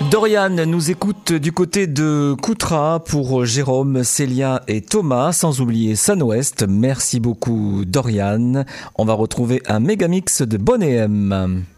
Dorian nous écoute du côté de Coutras pour Jérôme, Célia et Thomas, sans oublier San Ouest. Merci beaucoup Dorian. On va retrouver un méga mix de Bonnet M.